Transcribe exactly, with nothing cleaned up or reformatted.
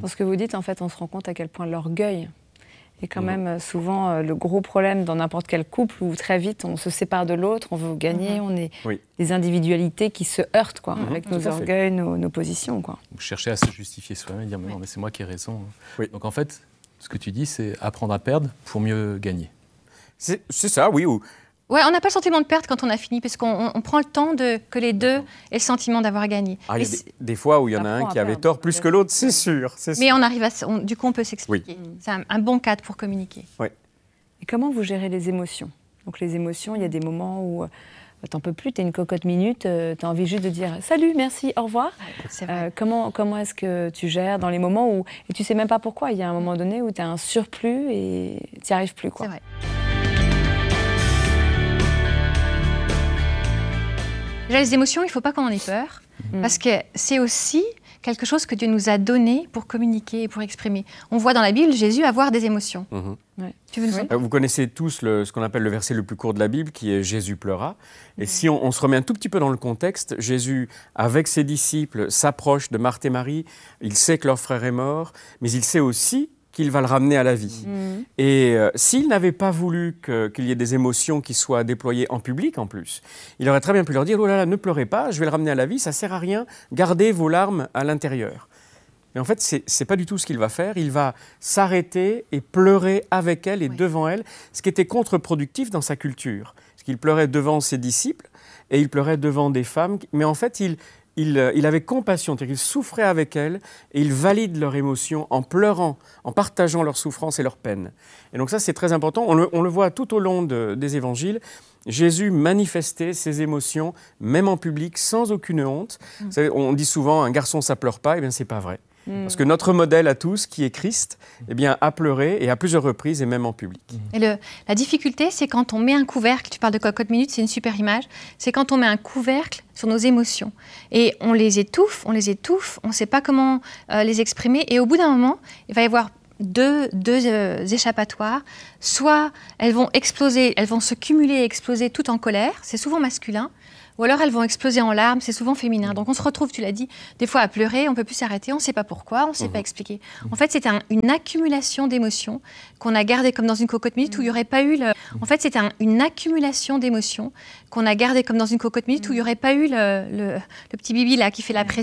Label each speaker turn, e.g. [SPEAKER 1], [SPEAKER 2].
[SPEAKER 1] Dans ce que vous dites, en fait, on se rend compte à quel point l'orgueil est quand mmh. même souvent euh, le gros problème dans n'importe quel couple où très vite on se sépare de l'autre, on veut gagner, mmh. on est oui. des individualités qui se heurtent quoi, mmh. avec Tout nos orgueils, nos, nos positions. Quoi.
[SPEAKER 2] Vous cherchez à se justifier soi-même et dire mais oui. non, mais c'est moi qui ai raison. Oui. Donc en fait, ce que tu dis, c'est apprendre à perdre pour mieux gagner.
[SPEAKER 3] C'est, c'est ça, oui. Ou...
[SPEAKER 4] Ouais, on n'a pas le sentiment de perdre quand on a fini, parce qu'on on, on prend le temps de, que les deux aient le sentiment d'avoir gagné.
[SPEAKER 3] Ah, il y a des, des fois où il y en a un qui avait tort plus que l'autre, c'est sûr. C'est
[SPEAKER 4] Mais
[SPEAKER 3] sûr.
[SPEAKER 4] on arrive à, on, du coup, on peut s'expliquer. Oui. C'est un, un bon cadre pour communiquer.
[SPEAKER 3] Oui.
[SPEAKER 1] Et comment vous gérez les émotions ? Donc les émotions, il y a des moments où euh, t'en peux plus, t'es une cocotte minute, euh, t'as envie juste de dire salut, merci, au revoir.
[SPEAKER 4] C'est vrai.
[SPEAKER 1] Euh, comment, comment est-ce que tu gères dans les moments où, et tu sais même pas pourquoi, il y a un moment donné où t'as un surplus et t'y arrives plus quoi.
[SPEAKER 4] C'est vrai. Déjà, les émotions, il ne faut pas qu'on en ait peur, mmh. parce que c'est aussi quelque chose que Dieu nous a donné pour communiquer et pour exprimer. On voit dans la Bible Jésus avoir des émotions. Mmh.
[SPEAKER 1] Ouais.
[SPEAKER 4] Tu veux nous
[SPEAKER 3] oui. Vous connaissez tous le, ce qu'on appelle le verset le plus court de la Bible, qui est « Jésus pleura ». Et mmh. si on, on se remet un tout petit peu dans le contexte, Jésus, avec ses disciples, s'approche de Marthe et Marie. Il sait que leur frère est mort, mais il sait aussi qu'il va le ramener à la vie. Mmh. Et euh, s'il n'avait pas voulu que, qu'il y ait des émotions qui soient déployées en public en plus, il aurait très bien pu leur dire « Oh là là, ne pleurez pas, je vais le ramener à la vie, ça ne sert à rien, gardez vos larmes à l'intérieur ». Mais en fait, ce n'est pas du tout ce qu'il va faire. Il va s'arrêter et pleurer avec elle et oui. devant elle, ce qui était contre-productif dans sa culture. Parce qu'il pleurait devant ses disciples et il pleurait devant des femmes. Mais en fait, il... Il, il avait compassion, c'est-à-dire qu'il souffrait avec elles et il valide leurs émotions en pleurant, en partageant leurs souffrances et leurs peines. Et donc ça, c'est très important. On le, on le voit tout au long de, des évangiles. Jésus manifestait ses émotions, même en public, sans aucune honte. Mmh. Vous savez, on dit souvent « un garçon, ça pleure pas », eh bien, c'est pas vrai. Mmh. Parce que notre modèle à tous, qui est Christ, eh bien, a pleuré, et à plusieurs reprises, et même en public.
[SPEAKER 4] Et le, la difficulté, c'est quand on met un couvercle, tu parles de cocotte minute, c'est une super image, c'est quand on met un couvercle sur nos émotions. Et on les étouffe, on les étouffe, on ne sait pas comment euh, les exprimer, et au bout d'un moment, il va y avoir deux, deux euh, échappatoires. Soit elles vont exploser, elles vont se cumuler et exploser tout en colère, c'est souvent masculin, ou alors elles vont exploser en larmes, c'est souvent féminin. Donc on se retrouve, tu l'as dit, des fois à pleurer, on ne peut plus s'arrêter, on ne sait pas pourquoi, on ne sait mmh. pas expliquer. En fait, c'est un, une accumulation d'émotions qu'on a gardées comme dans une cocotte minute mmh. où il n'y aurait pas eu... Le... En fait, c'est un, une accumulation d'émotions qu'on a gardées comme dans une cocotte minute mmh. où il n'y aurait pas eu le, le, le petit bibi là qui fait la pression.